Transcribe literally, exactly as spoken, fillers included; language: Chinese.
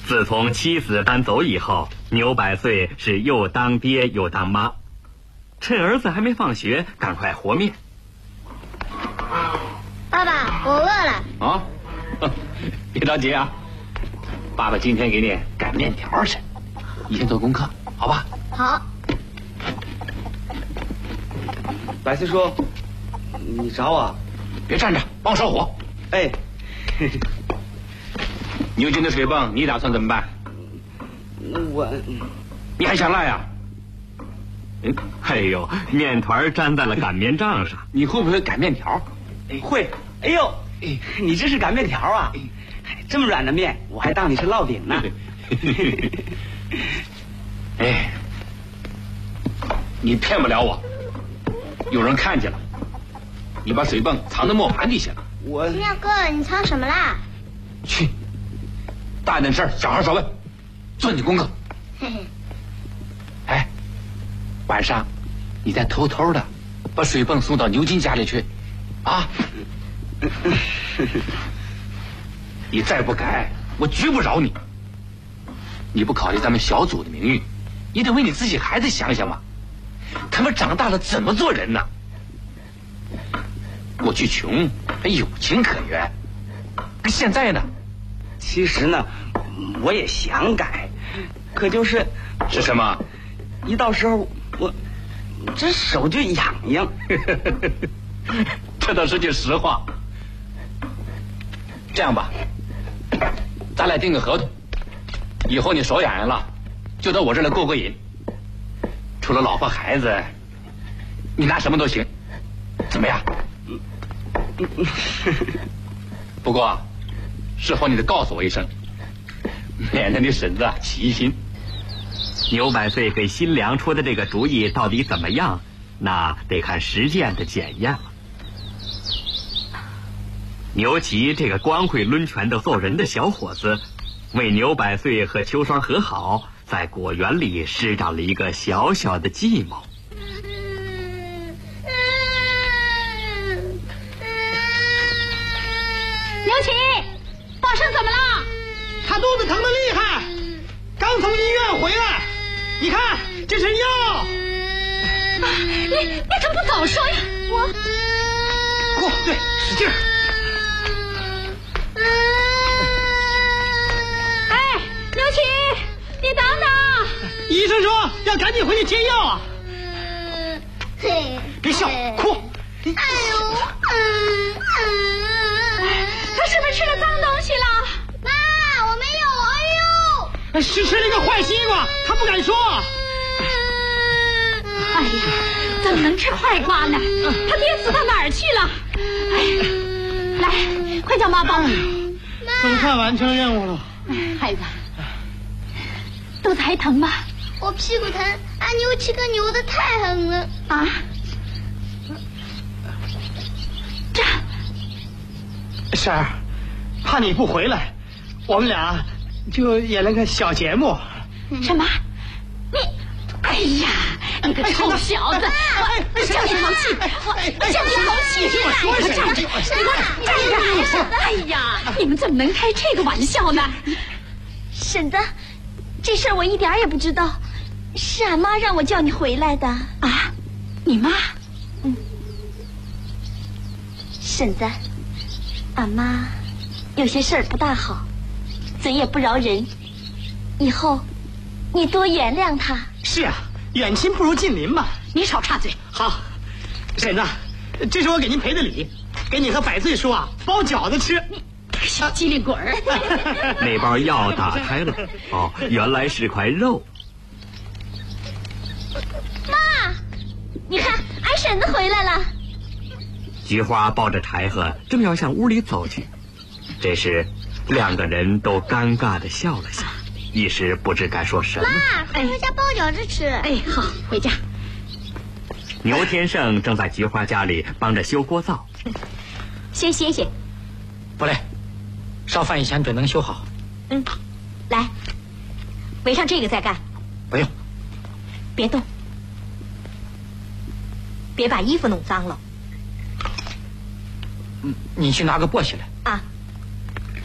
自从妻子搬走以后，牛百岁是又当爹又当妈，趁儿子还没放学，赶快和面。 爸爸，我饿了。 啊，别着急啊，爸爸今天给你擀面条吃，你先做功课，好吧？ 好。 百岁叔，你找我？ 别站着，帮我烧火。 哎。 牛筋的水泵，你打算怎么办？ 我， 你还想赖啊？ 嗯，哎呦，面团粘在了擀面杖上。 你会不会擀面条？ 会。哎呦，你这是擀面条啊？这么软的面，我还当你是烙饼呢。 哎，你骗不了我。有人看见了，你把水泵藏在磨盘底下了。 我。 妙哥，你藏什么啦？ 去。大点事儿，小孩少问，做你功课。哎，晚上你再偷偷的把水泵送到牛筋家里去，啊！你再不改，我绝不饶你。你不考虑咱们小组的名誉，你得为你自己孩子想想嘛。他们长大了怎么做人呢？过去穷还有情可原，可现在呢？ 其实呢，我也想改，可就是是什么？ 一到时候我这手就痒痒。 这倒是句实话。这样吧，咱俩定个合同，以后你手痒痒了，就到我这儿来过过瘾。除了老婆孩子，你拿什么都行，怎么样？不过事后你得告诉我一声，免得你婶子起疑心。 牛百岁给新娘出的这个主意到底怎么样，那得看实践的检验了。牛奇这个光会抡拳头揍人的小伙子，为牛百岁和秋霜和好，在果园里施展了一个小小的计谋。 牛奇，宝生怎么了？ 他肚子疼得厉害，刚从医院回来。你看，这是药。 啊，你你怎么不早说呀？我。 哦，对，使劲儿。 哎，牛奇，你等等。 医生说要赶紧回去接药啊。别笑，哭。 哎呦，嗯嗯。 他是不是吃了脏东西了？ 妈，我没有。哎呦， 是吃了一个坏西瓜，他不敢说。 哎呀，怎么能吃坏瓜呢？他爹死到哪儿去了？哎，来，快叫妈帮你。 总算完成任务了。 孩子，肚子还疼吗？ 我屁股疼，俺牛七哥牛的太狠了啊！这。 婶儿，怕你不回来，我们俩就演了个小节目。 什么？你，哎呀，你个臭小子！我叫你淘气，我叫你淘气！ 听我说， 站着，你给我站着！哎呀，你们怎么能开这个玩笑呢？ 婶子，这事儿我一点也不知道，是俺妈让我叫你回来的。 啊，你妈？ 嗯。婶子。俺妈有些事儿不大好，嘴也不饶人，以后你多原谅她。 是啊，远亲不如近邻嘛。 你少插嘴。 好，婶子，这是我给您赔的礼，给你和百岁叔啊包饺子吃。 你小机灵鬼儿！ 那包药打开了，哦，原来是块肉。 妈，你看，俺婶子回来了。 菊花抱着柴禾，正要向屋里走去，这时两个人都尴尬地笑了笑，一时不知该说什么。 妈，快回家包饺子吃。 哎，好，回家。 牛天胜正在菊花家里帮着修锅灶， 先歇歇。 不累，烧饭一前准能修好。 嗯，来，围上这个再干。 不用， 别动，别把衣服弄脏了。 嗯，你去拿个簸箕来。